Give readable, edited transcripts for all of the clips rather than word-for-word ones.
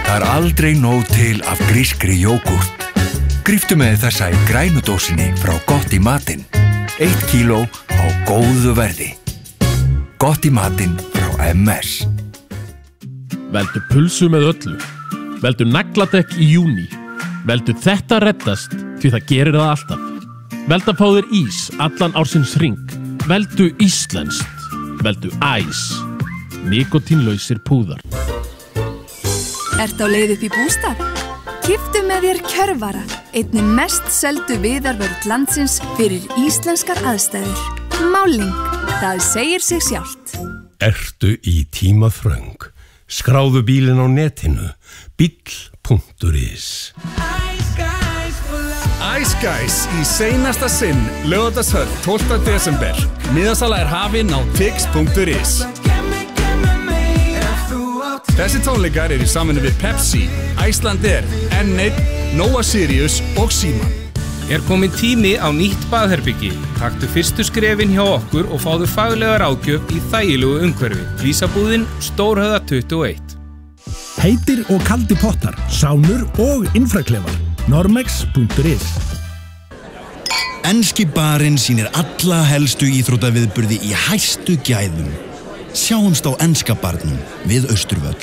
Það aldrei nóg til af grískri jógúrt. Gríptu með þessa í grænudósinni frá Gott í matinn. 1 kíló á góðu verði. Gott í matinn frá MS. Veldu pulsu með öllu. Veldu nagladekk í júní. Veldu þetta reddast því það gerir það alltaf. Veldu að fá þér ís allan ársins hring. Veldu íslenskt. Veldu æs. Nikotínlausir púðar. Ertu á leið upp í bústað? Kiftu með þér Kjörvara, einnig mest seldu viðarvörð landsins fyrir íslenskar aðstæður. Máling, það segir sig sjálft. Ertu í tímaþröng? Skráðu bílinn á netinu. Bíll.is. Ice Guys í seinasta sinn, Laugardalshöll 12. desember. Miðasala hafin á tix.is. Þessi tónleikar í samvinnu við Pepsi, Icelandair, N1, Nova Sirius og Síman. Komin tími á nýtt baðherbyggi. Taktu fyrstu skrefin hjá okkur og fáðu faglega ráðgjöf í þægilegu umhverfi. Flísabúðin, Stórhöfða 21. Heitir og kaldi pottar, sánur og infraklefar. Normex.is. Enski barinn sýnir alla helstu íþróttaviðburði í hæstu gæðum. Sjáumst á enska barnum við Austurvöll.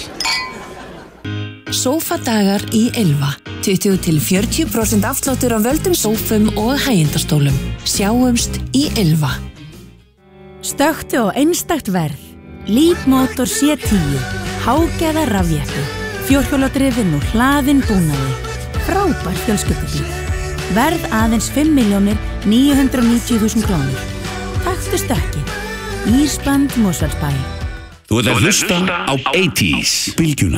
Sófadagar í Ylva. 20–40% afsláttur á völdum sófum og hægindastólum. Sjáumst í Ylva. Stökktu á einstakt verð. Leapmotor C10. Hágæða rafjeppi. Fjórhjóladrifinn og hlaðinn búnaði. Frábær fjölskyldubíl. Verð aðeins 5.990.000 krónur. Taktu stökkið. Ísband Mosfellsbæ. Þú ert að hlusta á 80s Bylgjuna.